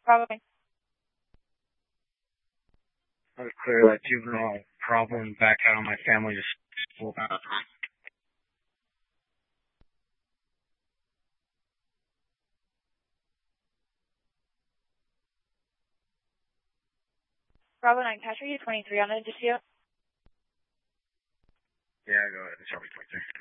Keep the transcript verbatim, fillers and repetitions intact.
Probably. Let's clear that juvenile problem back out on my family to school. Bravo nine, can I show you twenty-three on the dispute? Yeah, go ahead. Show me twenty-three.